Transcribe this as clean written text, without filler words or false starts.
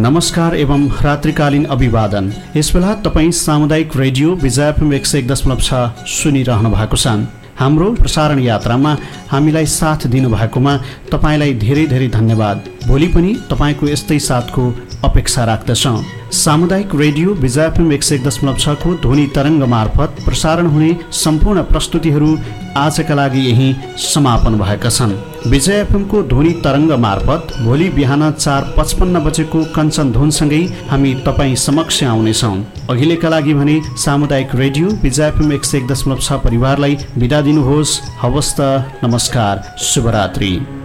नमस्कार एवं रात्रिकालीन अभिवादन। यसबेला तपाईँ सामुदायिक रेडियो विजय एफएम 101.6 सुनिरहनु भएको छ। हाम्रो प्रसारण यात्रामा हामीलाई साथ दिनुभएकोमा तपाईलाई धेरै धेरै धन्यवाद। भोलि पनि तपाईको यस्तै साथको अपेक्षा राख्दछौँ। सामुदायिक रेडियो विजय एफएम 101.6 को ध्वनि तरङ्ग मार्फत प्रसारण हुने सम्पूर्ण प्रस्तुतिहरू आजका लागि यही समापन भएका छन्। विजय एफएम को ध्वनि तरङ्ग मार्फत भोलि बिहान 4:55 बजेको कञ्चन धुनसँगै हामी तपाईँ समक्ष आउनेछौँ। अहिलेका लागि भने सामुदायिक रेडियो विजय एफएम 101.6 परिवारलाई बिदा दिनुहोस्। हवस् त, नमस्कार, शुभरात्रि।